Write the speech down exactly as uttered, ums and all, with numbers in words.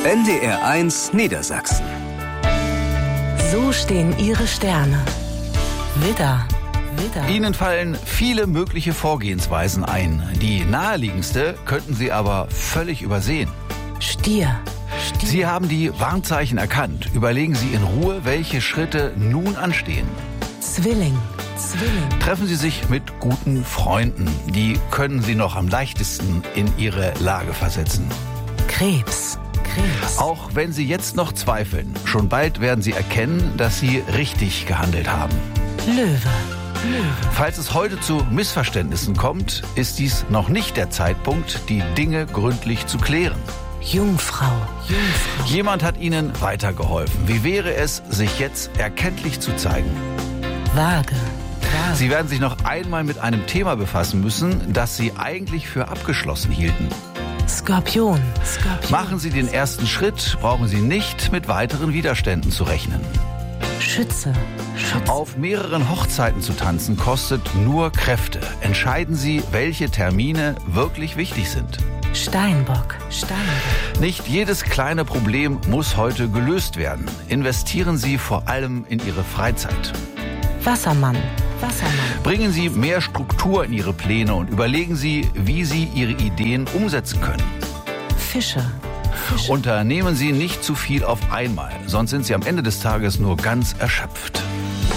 N D R eins Niedersachsen. So stehen Ihre Sterne. Widder, Widder. Ihnen fallen viele mögliche Vorgehensweisen ein. Die naheliegendste könnten Sie aber völlig übersehen. Stier, Stier. Sie haben die Warnzeichen erkannt. Überlegen Sie in Ruhe, welche Schritte nun anstehen. Zwilling, Zwilling. Treffen Sie sich mit guten Freunden. Die können Sie noch am leichtesten in Ihre Lage versetzen. Krebs, Krebs. Auch wenn Sie jetzt noch zweifeln, schon bald werden Sie erkennen, dass Sie richtig gehandelt haben. Löwe, Löwe. Falls es heute zu Missverständnissen kommt, ist dies noch nicht der Zeitpunkt, die Dinge gründlich zu klären. Jungfrau, Jungfrau. Jemand hat Ihnen weitergeholfen. Wie wäre es, sich jetzt erkenntlich zu zeigen? Waage, Waage. Sie werden sich noch einmal mit einem Thema befassen müssen, das Sie eigentlich für abgeschlossen hielten. Skorpion, Skorpion. Machen Sie den ersten Schritt, brauchen Sie nicht mit weiteren Widerständen zu rechnen. Schütze, Schütze. Auf mehreren Hochzeiten zu tanzen kostet nur Kräfte. Entscheiden Sie, welche Termine wirklich wichtig sind. Steinbock, Steinbock. Nicht jedes kleine Problem muss heute gelöst werden. Investieren Sie vor allem in Ihre Freizeit. Wassermann, Wassermann. Bringen Sie mehr Struktur in Ihre Pläne und überlegen Sie, wie Sie Ihre Ideen umsetzen können. Fische, Fische. Unternehmen Sie nicht zu viel auf einmal, sonst sind Sie am Ende des Tages nur ganz erschöpft.